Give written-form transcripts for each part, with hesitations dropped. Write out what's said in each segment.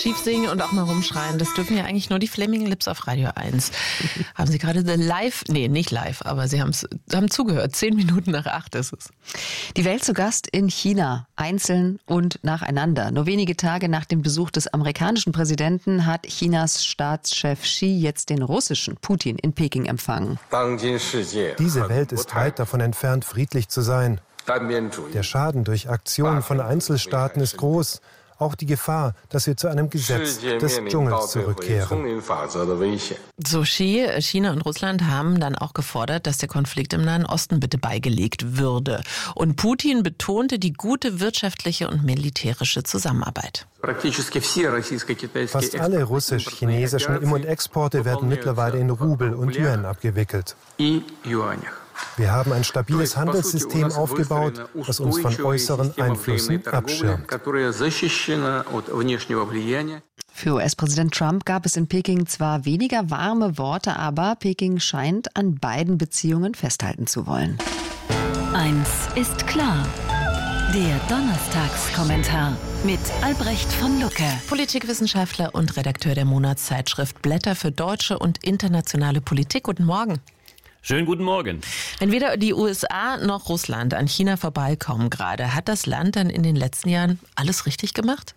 Schief singen und auch mal rumschreien, das dürfen ja eigentlich nur die Flaming Lips auf Radio 1. Haben Sie gerade nicht live, aber Sie haben zugehört. 7:10 ist es. Die Welt zu Gast in China, einzeln und nacheinander. Nur wenige Tage nach dem Besuch des amerikanischen Präsidenten hat Chinas Staatschef Xi jetzt den russischen Putin in Peking empfangen. Diese Welt ist weit davon entfernt, friedlich zu sein. Der Schaden durch Aktionen von Einzelstaaten ist groß. Auch die Gefahr, dass wir zu einem Gesetz des Dschungels zurückkehren. So, China und Russland haben dann auch gefordert, dass der Konflikt im Nahen Osten bitte beigelegt würde. Und Putin betonte die gute wirtschaftliche und militärische Zusammenarbeit. Fast alle russisch-chinesischen Im- und Exporte werden mittlerweile in Rubel und Yuan abgewickelt. Wir haben ein stabiles Handelssystem aufgebaut, das uns von äußeren Einflüssen abschirmt. Für US-Präsident Trump gab es in Peking zwar weniger warme Worte, aber Peking scheint an beiden Beziehungen festhalten zu wollen. Eins ist klar. Der Donnerstagskommentar mit Albrecht von Lucke. Politikwissenschaftler und Redakteur der Monatszeitschrift Blätter für deutsche und internationale Politik. Guten Morgen. Schönen guten Morgen. Wenn weder die USA noch Russland an China vorbeikommen gerade, hat das Land dann in den letzten Jahren alles richtig gemacht?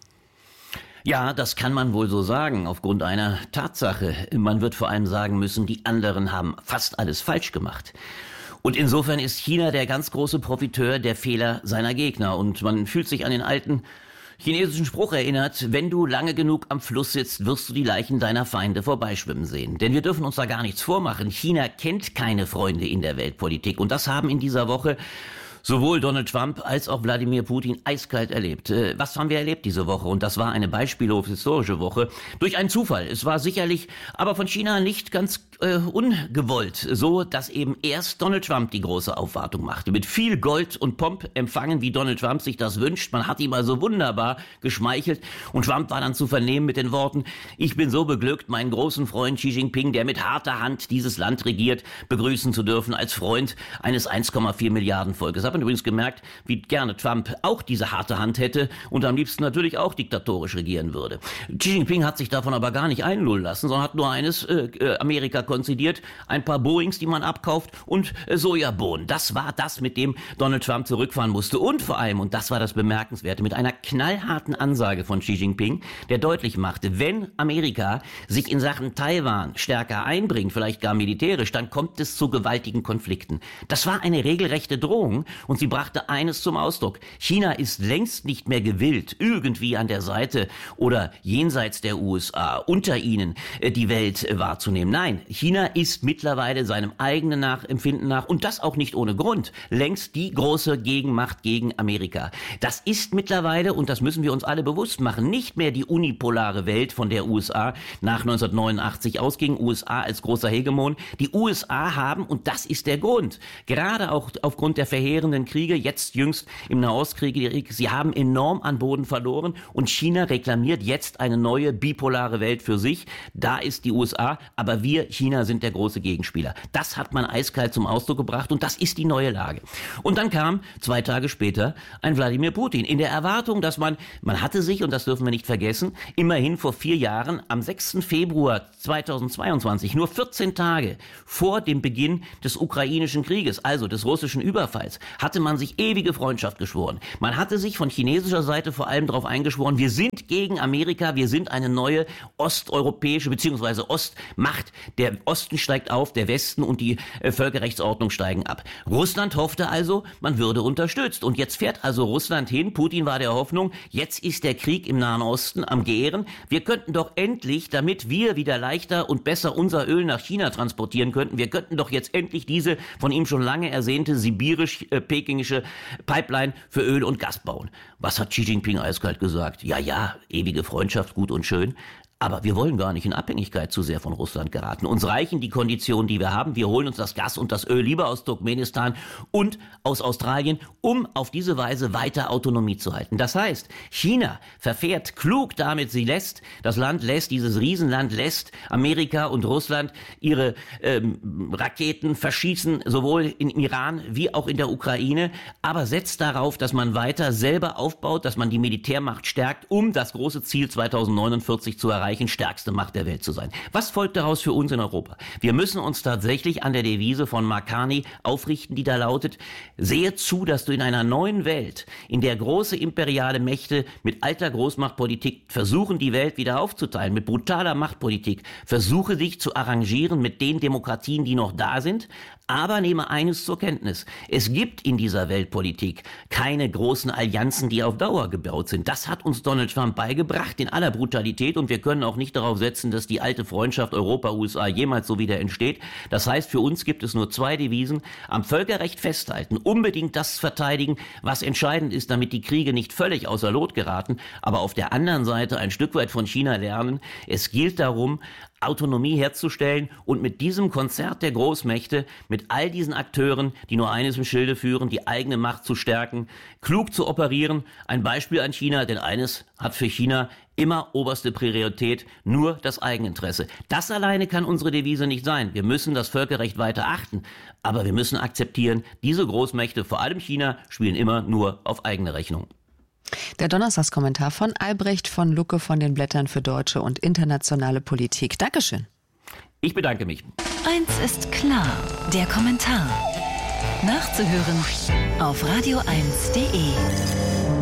Ja, das kann man wohl so sagen, aufgrund einer Tatsache. Man wird vor allem sagen müssen, die anderen haben fast alles falsch gemacht. Und insofern ist China der ganz große Profiteur der Fehler seiner Gegner. Und man fühlt sich an den alten chinesischen Spruch erinnert: Wenn du lange genug am Fluss sitzt, wirst du die Leichen deiner Feinde vorbeischwimmen sehen. Denn wir dürfen uns da gar nichts vormachen. China kennt keine Freunde in der Weltpolitik. Und das haben in dieser Woche sowohl Donald Trump als auch Wladimir Putin eiskalt erlebt. Was haben wir erlebt diese Woche? Und das war eine beispiellose historische Woche. Durch einen Zufall. Es war sicherlich aber von China nicht ganz ungewollt. So, dass eben erst Donald Trump die große Aufwartung machte. Mit viel Gold und Pomp empfangen, wie Donald Trump sich das wünscht. Man hat ihm also wunderbar geschmeichelt. Und Trump war dann zu vernehmen mit den Worten: Ich bin so beglückt, meinen großen Freund Xi Jinping, der mit harter Hand dieses Land regiert, begrüßen zu dürfen als Freund eines 1,4 Milliarden Volkes. Ich habe übrigens gemerkt, wie gerne Trump auch diese harte Hand hätte und am liebsten natürlich auch diktatorisch regieren würde. Xi Jinping hat sich davon aber gar nicht einlullen lassen, sondern hat nur eines Amerika konzidiert: ein paar Boeings, die man abkauft, und Sojabohnen. Das war das, mit dem Donald Trump zurückfahren musste. Und vor allem, und das war das Bemerkenswerte, mit einer knallharten Ansage von Xi Jinping, der deutlich machte: Wenn Amerika sich in Sachen Taiwan stärker einbringt, vielleicht gar militärisch, dann kommt es zu gewaltigen Konflikten. Das war eine regelrechte Drohung. Und sie brachte eines zum Ausdruck: China ist längst nicht mehr gewillt, irgendwie an der Seite oder jenseits der USA, unter ihnen die Welt wahrzunehmen. Nein, China ist mittlerweile seinem eigenen Nachempfinden nach, und das auch nicht ohne Grund, längst die große Gegenmacht gegen Amerika. Das ist mittlerweile, und das müssen wir uns alle bewusst machen, nicht mehr die unipolare Welt, von der USA nach 1989 ausging, USA als großer Hegemon. Die USA haben, und das ist der Grund, gerade auch aufgrund der verheerenden Kriege, jetzt jüngst im Nahostkrieg, sie haben enorm an Boden verloren, und China reklamiert jetzt eine neue bipolare Welt für sich. Da ist die USA, aber wir, China, sind der große Gegenspieler. Das hat man eiskalt zum Ausdruck gebracht, und das ist die neue Lage. Und dann kam 2 Tage später ein Wladimir Putin in der Erwartung, dass man hatte sich, und das dürfen wir nicht vergessen, immerhin vor 4 Jahren am 6. Februar 2022, nur 14 Tage vor dem Beginn des ukrainischen Krieges, also des russischen Überfalls, hatte man sich ewige Freundschaft geschworen. Man hatte sich von chinesischer Seite vor allem darauf eingeschworen: Wir sind gegen Amerika, wir sind eine neue osteuropäische bzw. Ostmacht. Der Osten steigt auf, der Westen und die Völkerrechtsordnung steigen ab. Russland hoffte also, man würde unterstützt. Und jetzt fährt also Russland hin. Putin war der Hoffnung, jetzt ist der Krieg im Nahen Osten am Gären. Wir könnten doch endlich, damit wir wieder leichter und besser unser Öl nach China transportieren könnten, wir könnten doch jetzt endlich diese von ihm schon lange ersehnte sibirisch-pekingische Pipeline für Öl und Gas bauen. Was hat Xi Jinping eiskalt gesagt? Ja, ewige Freundschaft, gut und schön. Aber wir wollen gar nicht in Abhängigkeit zu sehr von Russland geraten. Uns reichen die Konditionen, die wir haben. Wir holen uns das Gas und das Öl lieber aus Turkmenistan und aus Australien, um auf diese Weise weiter Autonomie zu halten. Das heißt, China verfährt klug damit, dieses Riesenland lässt Amerika und Russland ihre Raketen verschießen, sowohl im Iran wie auch in der Ukraine, aber setzt darauf, dass man weiter selber aufbaut, dass man die Militärmacht stärkt, um das große Ziel 2049 zu erreichen, stärkste Macht der Welt zu sein. Was folgt daraus für uns in Europa? Wir müssen uns tatsächlich an der Devise von Mark Carney aufrichten, die da lautet: Sehe zu, dass du in einer neuen Welt, in der große imperiale Mächte mit alter Großmachtpolitik versuchen, die Welt wieder aufzuteilen, mit brutaler Machtpolitik, versuche dich zu arrangieren mit den Demokratien, die noch da sind, aber nehme eines zur Kenntnis: Es gibt in dieser Weltpolitik keine großen Allianzen, die auf Dauer gebaut sind. Das hat uns Donald Trump beigebracht in aller Brutalität, und wir können auch nicht darauf setzen, dass die alte Freundschaft Europa-USA jemals so wieder entsteht. Das heißt, für uns gibt es nur zwei Devisen: Am Völkerrecht festhalten, unbedingt das verteidigen, was entscheidend ist, damit die Kriege nicht völlig außer Lot geraten, aber auf der anderen Seite ein Stück weit von China lernen. Es gilt darum, Autonomie herzustellen und mit diesem Konzert der Großmächte, mit all diesen Akteuren, die nur eines im Schilde führen, die eigene Macht zu stärken, klug zu operieren. Ein Beispiel an China, denn eines hat für China immer oberste Priorität: nur das Eigeninteresse. Das alleine kann unsere Devise nicht sein. Wir müssen das Völkerrecht weiter achten, aber wir müssen akzeptieren, diese Großmächte, vor allem China, spielen immer nur auf eigene Rechnung. Der Donnerstagskommentar von Albrecht von Lucke von den Blättern für deutsche und internationale Politik. Dankeschön. Ich bedanke mich. Eins ist klar, der Kommentar. Nachzuhören auf radio1.de.